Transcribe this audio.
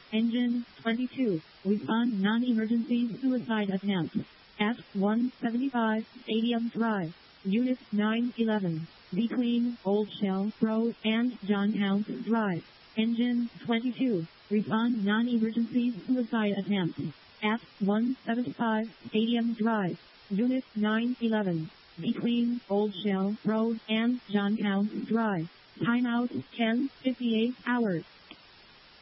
Engine 22. Respond non-emergency suicide attempt. At 175 Stadium Drive, Unit 911, between Old Shell Road and Johnhouse Drive. Engine 22. Respond non-emergency suicide attempt. At 175 Stadium Drive, Unit 911, between Old Shell Road and Johnhouse Drive. Timeout 10:58 hours.